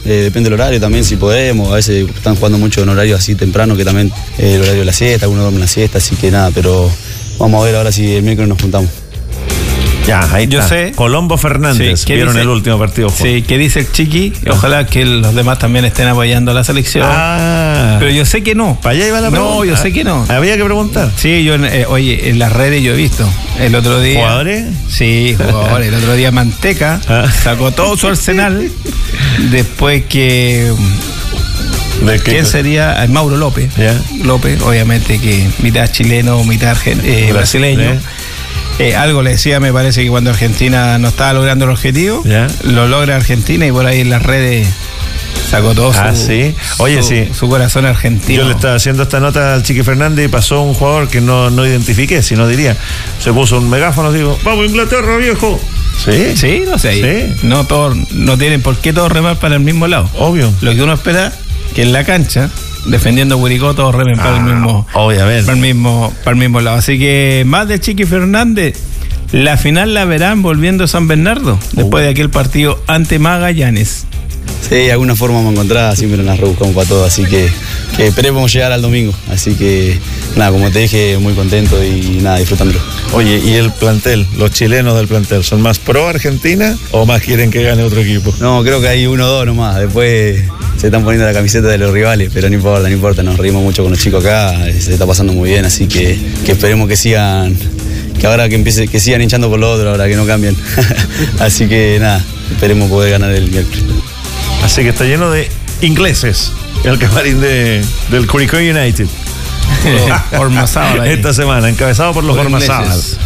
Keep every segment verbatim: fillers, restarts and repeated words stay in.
eh, depende del horario también, si podemos. A veces están jugando mucho en horario así temprano, que también eh, el horario de la siesta, algunos duermen la siesta, así que nada, pero vamos a ver ahora si el miércoles nos juntamos. Ya, ahí Yo está. sé. Colombo Fernández, Sí, ¿qué vieron dice? el último partido. Sí, ¿qué dice el Chiqui? Ojalá que los demás también estén apoyando a la selección. Ah, Pero yo sé que no. para allá iba la pregunta. No, yo sé que no. Había que preguntar. Sí, yo, eh, oye, en las redes yo he visto. El otro día. ¿Jugadores? Sí, jugadores. El otro día Manteca Ah. sacó todo su arsenal. Después que. ¿De qué? ¿Quién sería? El Mauro López. Ya. López, obviamente que mitad chileno, mitad argen- eh, brasileño. Eh. Eh, algo le decía, me parece que cuando Argentina no estaba logrando el objetivo, Ya. lo logra Argentina y por ahí en las redes sacó todo Ah, su, sí. Oye, su, sí. su corazón argentino. Yo le estaba haciendo esta nota al Chiqui Fernández y pasó un jugador que no, no identifiqué, si no diría. Se puso un megáfono y dijo, vamos Inglaterra, viejo. Sí, Sí, no sé. Sí. No, todos, no tienen por qué todos remar para el mismo lado. obvio. Lo que uno espera que en la cancha, defendiendo a Curicó, todos remen para el mismo. Obviamente. Para el mismo, para el mismo lado. Así que más de Chiqui Fernández, la final la verán volviendo a San Bernardo, después de aquel partido ante Magallanes. Sí, de alguna forma vamos a encontrar, siempre nos rebuscamos para todo, así que, que esperemos llegar al domingo. Así que, nada, como te dije, muy contento y nada, disfrutándolo. Oye, ¿y el plantel, los chilenos del plantel, son más pro Argentina o más quieren que gane otro equipo? No, creo que hay uno o dos nomás, después se están poniendo la camiseta de los rivales, pero no importa, no importa, nos reímos mucho con los chicos acá, se está pasando muy bien, así que, que esperemos que sigan, que ahora que empiece, que sigan hinchando por lo otro, ahora que no cambien. Así que nada, esperemos poder ganar el miércoles. Así que está lleno de ingleses el camarín de, del Curicó United. Ormazábal ahí. Esta semana, encabezado por los Por Ormazábal. ingleses.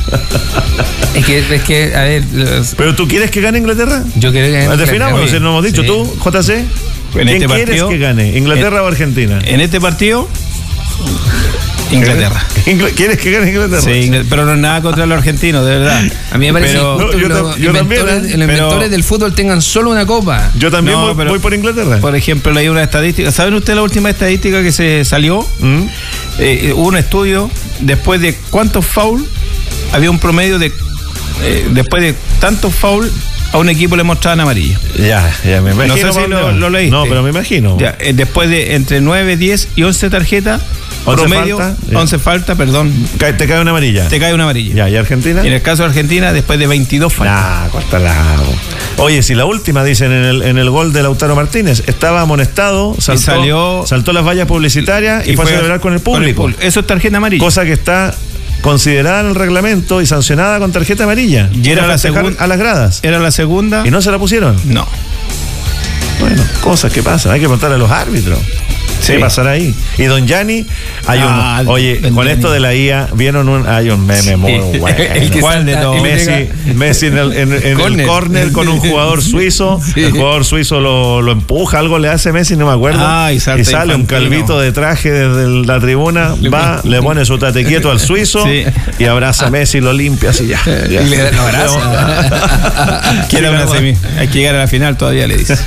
Es que, es que, a ver, los- ¿Pero tú quieres que gane Inglaterra? yo creo que. Definamos, si no hemos dicho. Sí. ¿Tú, J C? En ¿Quién este quieres partido- que gane? ¿Inglaterra en- o Argentina? En este partido, Inglaterra. Ingl- ¿Quieres que gane Inglaterra? Sí, Ingl- pero no es nada contra los argentinos, de verdad. A mí me parece Pero- injusto No, yo que tam- los yo también, inventores, ¿eh? los Pero- inventores del fútbol tengan solo una copa. Yo también No, voy, pero- voy por Inglaterra. Por ejemplo, leí una estadística. ¿Saben ustedes la última estadística que se salió? ¿Mm? Eh, hubo un estudio después de cuántos foul había un promedio de eh, después de tantos foul a un equipo le mostraban amarilla. Ya, ya me imagino. No sé si para lo, dónde va. lo leíste. No, pero me imagino. Ya, eh, después de entre nueve, diez y once tarjetas, once promedio, falta, ya. once falta, perdón, Cae- te cae una amarilla. te cae una amarilla. Ya, ¿y Argentina? Y en el caso de Argentina, después de veintidós faltas. Nah, corta la. Oye, si la última, dicen en el, en el gol de Lautaro Martínez, estaba amonestado, saltó, salió- saltó las vallas publicitarias y, fue a celebrar con el público. público. Eso es tarjeta amarilla. Cosa que está considerada en el reglamento y sancionada con tarjeta amarilla. Y era Para la festejar segun- a las gradas. Era la segunda. ¿Y no se la pusieron? No. Bueno, cosas que pasan. Hay que preguntarle a los árbitros. Sí. ¿Qué pasará ahí? Y don Gianni, hay Ah, un. Oye, don con Gianni. esto de la I A, vieron un. Hay un meme muy bueno. El que ¿Cuál de salta todos? y le Messi, pega- Messi en el, en, en el Córner. córner con un jugador suizo. Sí. El jugador suizo lo, lo empuja, algo le hace Messi, no me acuerdo. Ah, y salta sale un Infantino. calvito de traje desde el- la tribuna, va, le pone su tate quieto al suizo Sí. y abraza a Messi, lo limpia así ya. ya. Y le da- lo abraza. Quiere una semi. Hay que llegar a la final, todavía le dice.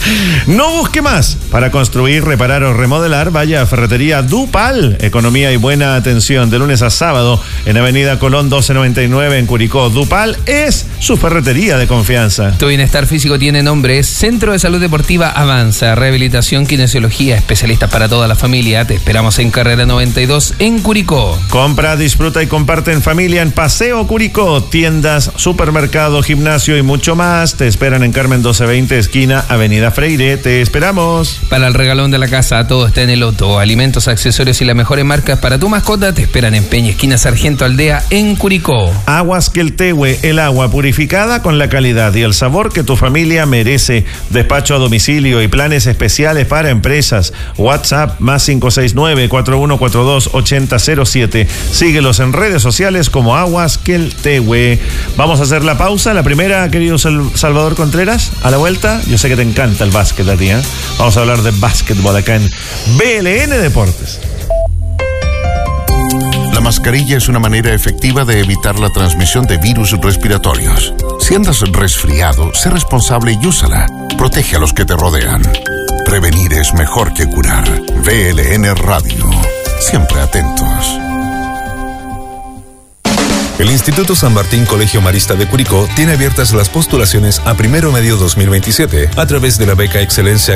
No busque más. Para construir, reparar o remodelar, vaya a Ferretería Dupal. Economía y buena atención de lunes a sábado en Avenida Colón doce noventa y nueve en Curicó. Dupal es su ferretería de confianza. Tu bienestar físico tiene nombre, es Centro de Salud Deportiva Avanza, rehabilitación, kinesiología, especialistas para toda la familia. Te esperamos en Carrera noventa y dos en Curicó. Compra, disfruta y comparte en familia en Paseo Curicó. Tiendas, supermercado, gimnasio y mucho más. Te esperan en Carmen doce veinte, esquina Avenida Freire. Te esperamos. Para el regalón de la casa, todo está en el Otto. Alimentos, accesorios y las mejores marcas para tu mascota te esperan en Peña, esquina Sargento Aldea en Curicó. Aguas Queltehue, el agua purificada con la calidad y el sabor que tu familia merece. Despacho a domicilio y planes especiales para empresas. WhatsApp más cinco seis nueve, cuatro uno cuatro dos, ocho cero cero siete. Síguelos en redes sociales como Aguas Queltehue. Vamos a hacer la pausa. La primera, querido Sal- Salvador Contreras, a la vuelta. Yo sé que te encanta el básquet a ti, ¿eh? Vamos a hablar de básquetbol acá en B L N Deportes. La mascarilla es una manera efectiva de evitar la transmisión de virus respiratorios. Si andas resfriado, sé responsable y úsala. Protege a los que te rodean. Prevenir es mejor que curar. B L N Radio. Siempre atentos. El Instituto San Martín Colegio Marista de Curicó tiene abiertas las postulaciones a primero medio dos mil veintisiete a través de la beca Excelencia